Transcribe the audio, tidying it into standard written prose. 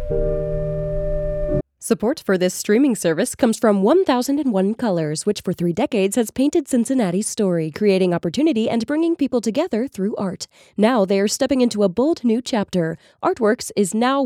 Support for this streaming service comes from 1001 Colors, which for 3 decades has painted Cincinnati's story, creating opportunity and bringing people together through art. Now they are stepping into a bold new chapter. Artworks is now